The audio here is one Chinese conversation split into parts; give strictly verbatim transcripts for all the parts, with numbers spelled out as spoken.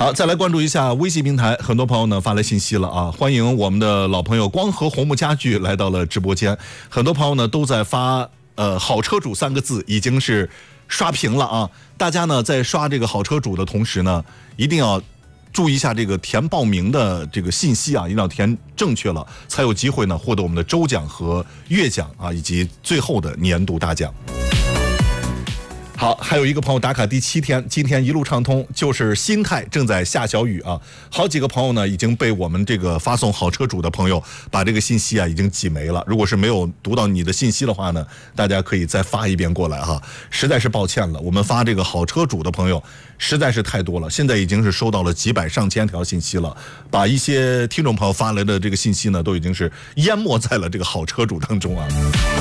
好，再来关注一下微信平台，很多朋友呢发来信息了啊，欢迎我们的老朋友光和红木家具来到了直播间，很多朋友呢都在发呃好车主三个字，已经是刷屏了啊。大家呢在刷这个好车主的同时呢，一定要注意一下这个填报名的这个信息啊，一定要填正确了，才有机会呢获得我们的周奖和月奖啊，以及最后的年度大奖。好，还有一个朋友打卡第七天，今天一路畅通，就是新泰正在下小雨啊，好几个朋友呢已经被我们这个发送好车主的朋友把这个信息啊已经挤没了。如果是没有读到你的信息的话呢，大家可以再发一遍过来哈，实在是抱歉了，我们发这个好车主的朋友实在是太多了，现在已经是收到了几百上千条信息了，把一些听众朋友发来的这个信息呢都已经是淹没在了这个好车主当中啊。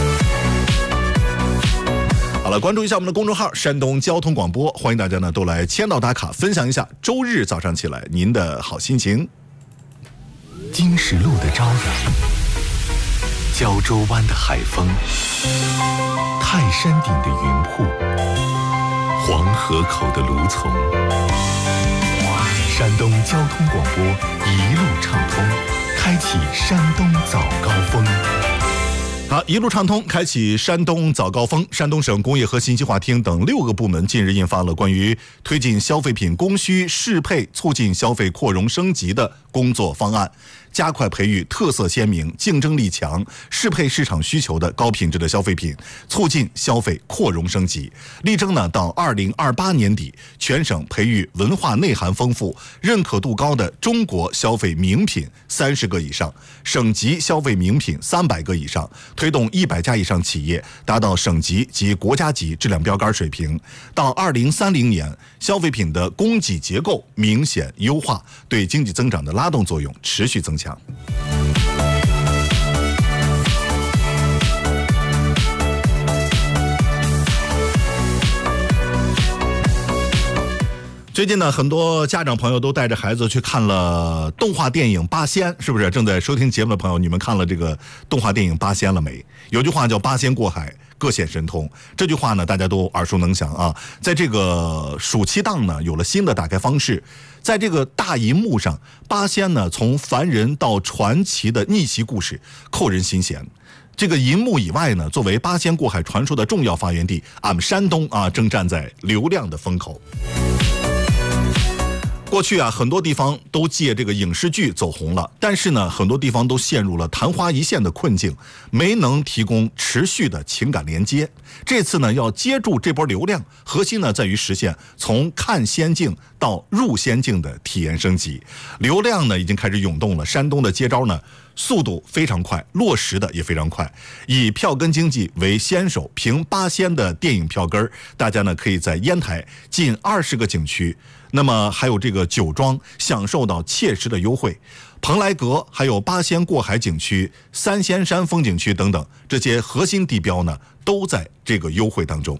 好了，关注一下我们的公众号山东交通广播，欢迎大家呢都来签到打卡，分享一下周日早上起来您的好心情。 金石路的朝阳，胶州湾的海风，泰山顶的云瀑，黄河口的芦丛，山东交通广播一路畅通，开启山东早高峰。 好，一路畅通，开启山东早高峰。山东省工业和信息化厅等六个部门近日印发了关于推进消费品供需适配、促进消费扩容升级的工作方案，加快培育特色鲜明、竞争力强、适配市场需求的高品质的消费品，促进消费扩容升级。力争呢，到二零二八年底，全省培育文化内涵丰富、认可度高的中国消费名品三十个以上，省级消费名品三百个以上。推动一百家以上企业达到省级及国家级质量标杆水平，到二零三零年，消费品的供给结构明显优化，对经济增长的拉动作用持续增强。最近呢，很多家长朋友都带着孩子去看了动画电影《八仙》，是不是？正在收听节目的朋友，你们看了这个动画电影《八仙》了没？有句话叫“八仙过海，各显神通”，这句话呢，大家都耳熟能详啊。在这个暑期档呢，有了新的打开方式，在这个大银幕上，八仙呢从凡人到传奇的逆袭故事，扣人心弦。这个银幕以外呢，作为八仙过海传说的重要发源地，俺们山东啊，正站在流量的风口。过去啊，很多地方都借这个影视剧走红了，但是呢，很多地方都陷入了昙花一现的困境，没能提供持续的情感连接。这次呢，要接住这波流量，核心呢在于实现从看仙境到入仙境的体验升级。流量呢已经开始涌动了，山东的接招呢速度非常快，落实的也非常快。以票根经济为先手，凭八仙的电影票根，大家呢可以在烟台近二十个景区，那么还有这个酒庄享受到切实的优惠。蓬莱阁还有八仙过海景区、三仙山风景区等等，这些核心地标呢都在这个优惠当中。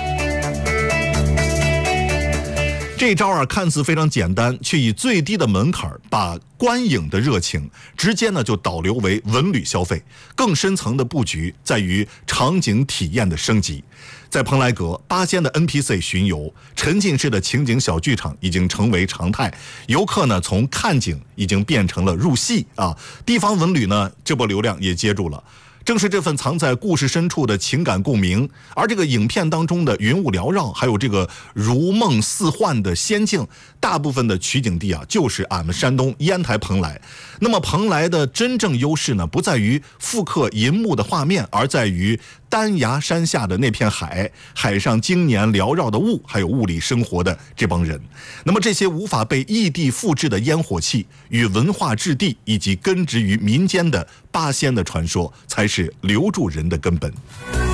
这招啊看似非常简单，却以最低的门槛把观影的热情直接呢就导流为文旅消费。更深层的布局在于场景体验的升级。在蓬莱阁，八仙的 N P C 巡游，沉浸式的情景小剧场已经成为常态，游客呢从看景已经变成了入戏啊。地方文旅呢这波流量也接住了。正是这份藏在故事深处的情感共鸣，而这个影片当中的云雾缭绕，还有这个如梦似幻的仙境，大部分的取景地啊，就是俺们山东烟台蓬莱。那么蓬莱的真正优势呢，不在于复刻银幕的画面，而在于丹崖山下的那片海，海上经年缭绕的雾，还有雾里生活的这帮人。那么这些无法被异地复制的烟火气与文化质地，以及根植于民间的八仙的传说，才是留住人的根本。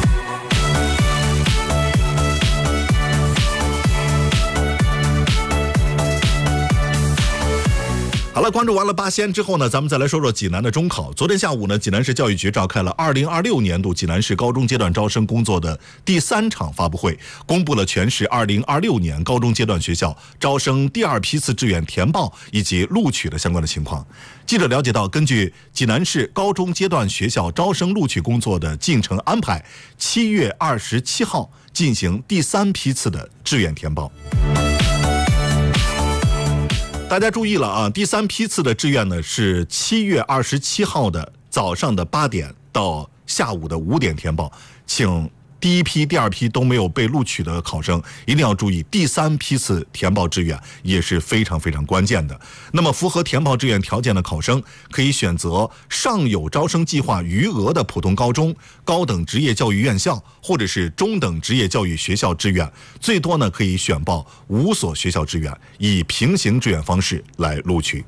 好了，关注完了八仙之后呢，咱们再来说说济南的中考。昨天下午呢，济南市教育局召开了二零二六年度济南市高中阶段招生工作的第三场发布会，公布了全市二零二六年高中阶段学校招生第二批次志愿填报以及录取的相关的情况。记者了解到，根据济南市高中阶段学校招生录取工作的进程安排，七月二十七号进行第三批次的志愿填报。 大家注意了啊，第三批次的志愿呢是七月二十七号的早上的八点到下午的五点填报，请第一批、第二批都没有被录取的考生一定要注意，第三批次填报志愿也是非常非常关键的。那么符合填报志愿条件的考生可以选择上有招生计划余额的普通高中、高等职业教育院校或者是中等职业教育学校志愿，最多呢可以选报五所学校志愿，以平行志愿方式来录取。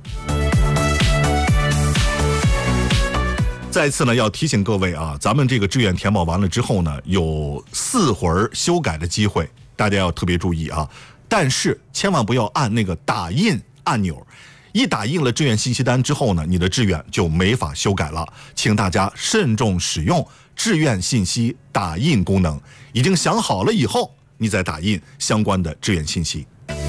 再次呢，要提醒各位啊，咱们这个志愿填报完了之后呢，有四回修改的机会，大家要特别注意啊。但是千万不要按那个打印按钮，一打印了志愿信息单之后呢，你的志愿就没法修改了。请大家慎重使用志愿信息打印功能，已经想好了以后，你再打印相关的志愿信息。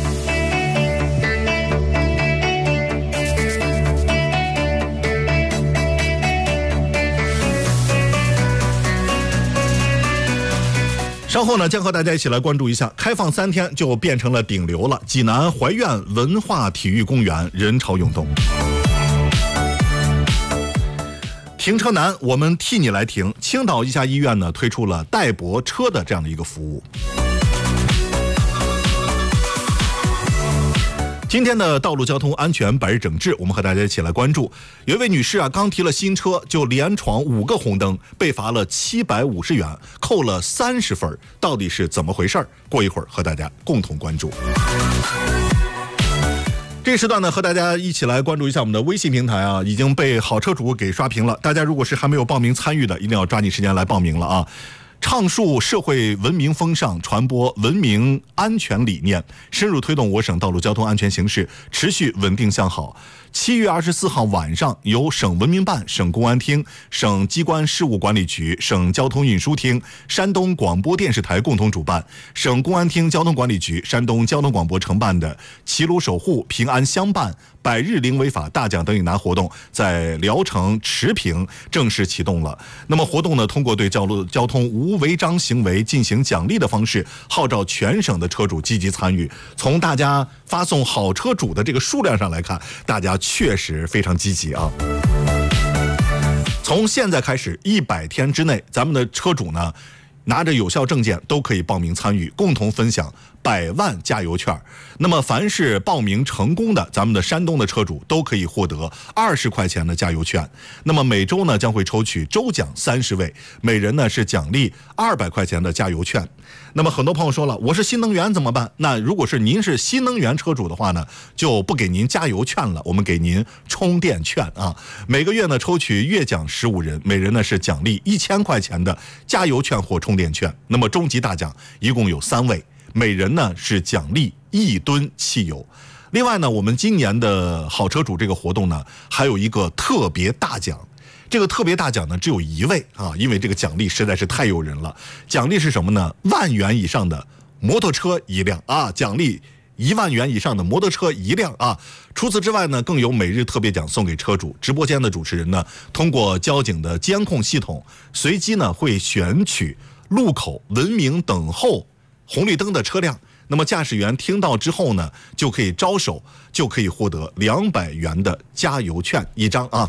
稍后呢，将和大家一起来关注一下，开放三天就变成了顶流了。济南怀院文化体育公园人潮涌动，停车难，我们替你来停。青岛一家医院呢推出了代泊车的这样的一个服务。今天的道路交通安全百日整治，我们和大家一起来关注。有一位女士啊，刚提了新车就连闯五个红灯，被罚了七百五十元，扣了三十分，到底是怎么回事？过一会儿和大家共同关注。这时段呢，和大家一起来关注一下我们的微信平台啊，已经被好车主给刷屏了。大家如果是还没有报名参与的，一定要抓紧时间来报名了啊！倡述社会文明风尚，传播文明安全理念，深入推动我省道路交通安全形势持续稳定向好。七月二十四号晚上，由省文明办、省公安厅、省机关事务管理局、省交通运输厅、山东广播电视台共同主办，省公安厅交通管理局、山东交通广播承办的齐鲁守护、平安相伴百日零违法大奖等一拿活动在聊城持平正式启动了。那么活动呢，通过对交路交通无违章行为进行奖励的方式，号召全省的车主积极参与。从大家发送好车主的这个数量上来看，大家确实非常积极啊。从现在开始一百天之内，咱们的车主呢拿着有效证件都可以报名参与，共同分享百万加油券。那么凡是报名成功的咱们的山东的车主都可以获得二十块钱的加油券。那么每周呢将会抽取周奖三十位，每人呢是奖励二百块钱的加油券。那么很多朋友说了，我是新能源怎么办？那如果是您是新能源车主的话呢，就不给您加油券了，我们给您充电券啊。每个月呢抽取月奖十五人，每人呢是奖励一千块钱的加油券或充电券。那么终极大奖一共有三位，每人呢是奖励一吨汽油。另外呢，我们今年的好车主这个活动呢，还有一个特别大奖。这个特别大奖呢只有一位啊，因为这个奖励实在是太诱人了。奖励是什么呢？万元以上的摩托车一辆啊，奖励一万元以上的摩托车一辆啊。除此之外呢，更有每日特别奖送给车主。直播间的主持人呢，通过交警的监控系统，随机呢会选取路口文明等候红绿灯的车辆。那么驾驶员听到之后呢，就可以招手，就可以获得两百元的加油券一张啊。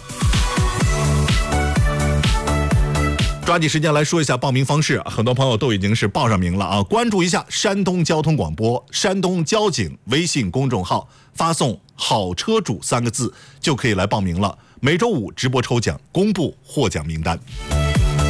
抓紧时间来说一下报名方式，很多朋友都已经是报上名了啊！关注一下山东交通广播、山东交警微信公众号，发送“好车主”三个字就可以来报名了。每周五直播抽奖，公布获奖名单。